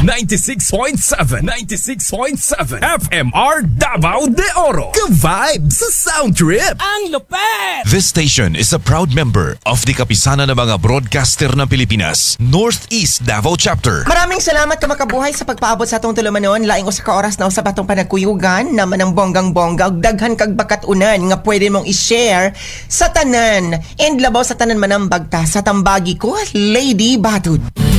96.7 FMR Davao de Oro. Ka-vibe sa sound trip. Ang lupet! This station is a proud member of the Kapisanan ng mga Broadcaster ng Pilipinas, Northeast Davao Chapter. Maraming salamat ka makabuhay sa pagpaabot sa atong tulumanon. Laing usa ka oras na usab atong panagkuyugan naman ang bonggang-bongga ug daghan kag bakat-unan nga pwede mong i-share sa tanan. And labaw sa tanan manambag ta sa tambagi ko, Lady Batud.